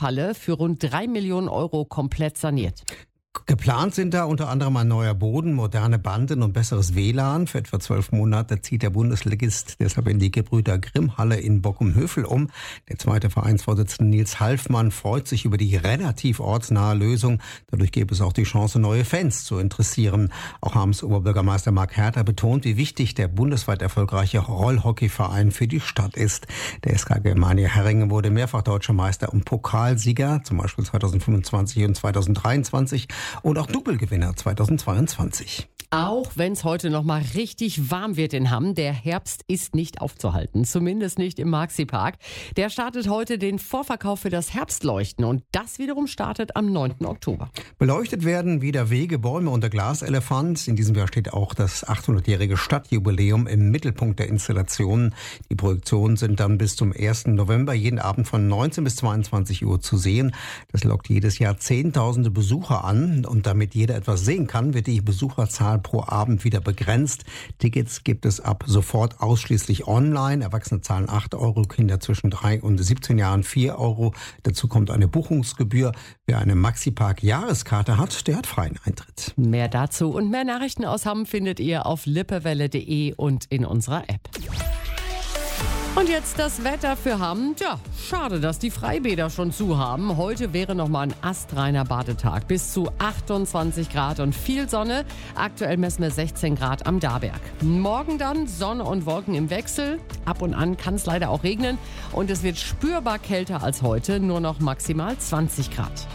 Halle für rund 3 Millionen Euro komplett saniert. Geplant sind da unter anderem ein neuer Boden, moderne Banden und besseres WLAN. Für etwa 12 Monate zieht der Bundesligist deshalb in die Gebrüder-Grimm-Halle in Bockum-Hövel um. Der zweite Vereinsvorsitzende Nils Halfmann freut sich über die relativ ortsnahe Lösung. Dadurch gäbe es auch die Chance, neue Fans zu interessieren. Auch Harms Oberbürgermeister Marc Herter betont, wie wichtig der bundesweit erfolgreiche Rollhockeyverein für die Stadt ist. Der SK Germania Herringen wurde mehrfach deutscher Meister und Pokalsieger, zum Beispiel 2025 und 2023. Und auch Double-Gewinner 2022. Auch wenn es heute noch mal richtig warm wird in Hamm, der Herbst ist nicht aufzuhalten. Zumindest nicht im Maxi-Park. Der startet heute den Vorverkauf für das Herbstleuchten. Und das wiederum startet am 9. Oktober. Beleuchtet werden wieder Wege, Bäume und der Glaselefant. In diesem Jahr steht auch das 800-jährige Stadtjubiläum im Mittelpunkt der Installationen. Die Projektionen sind dann bis zum 1. November jeden Abend von 19 bis 22 Uhr zu sehen. Das lockt jedes Jahr Zehntausende Besucher an. Und damit jeder etwas sehen kann, wird die Besucherzahl pro Abend wieder begrenzt. Tickets gibt es ab sofort ausschließlich online. Erwachsene zahlen 8 Euro, Kinder zwischen 3 und 17 Jahren 4 Euro. Dazu kommt eine Buchungsgebühr. Wer eine Maxi-Park-Jahreskarte hat, der hat freien Eintritt. Mehr dazu und mehr Nachrichten aus Hamm findet ihr auf lippewelle.de und in unserer App. Und jetzt das Wetter für Hamm. Tja, schade, dass die Freibäder schon zu haben. Heute wäre noch mal ein astreiner Badetag. Bis zu 28 Grad und viel Sonne. Aktuell messen wir 16 Grad am Darberg. Morgen dann Sonne und Wolken im Wechsel. Ab und an kann es leider auch regnen. Und es wird spürbar kälter als heute. Nur noch maximal 20 Grad.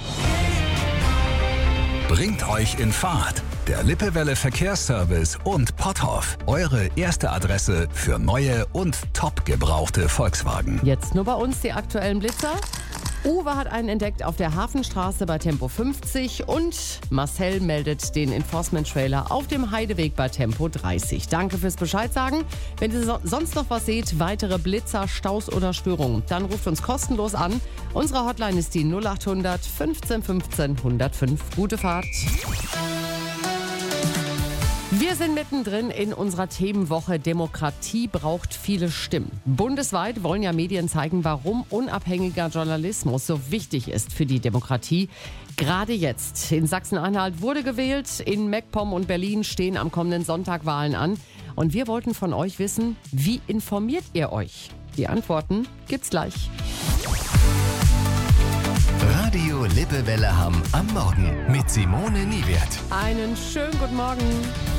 Bringt euch in Fahrt. Der Lippewelle Verkehrsservice und Potthoff. Eure erste Adresse für neue und top gebrauchte Volkswagen. Jetzt nur bei uns die aktuellen Blitzer. Uwe hat einen entdeckt auf der Hafenstraße bei Tempo 50 und Marcel meldet den Enforcement-Trailer auf dem Heideweg bei Tempo 30. Danke fürs Bescheid sagen. Wenn ihr sonst noch was seht, weitere Blitzer, Staus oder Störungen, dann ruft uns kostenlos an. Unsere Hotline ist die 0800 15 15 105. Gute Fahrt. Wir sind mittendrin in unserer Themenwoche Demokratie braucht viele Stimmen. Bundesweit wollen ja Medien zeigen, warum unabhängiger Journalismus so wichtig ist für die Demokratie. Gerade jetzt. In Sachsen-Anhalt wurde gewählt, in MacPom und Berlin stehen am kommenden Sonntag Wahlen an. Und wir wollten von euch wissen, wie informiert ihr euch? Die Antworten gibt's gleich. Radio Lippewelle Hamm am Morgen mit Simone Niewert. Einen schönen guten Morgen.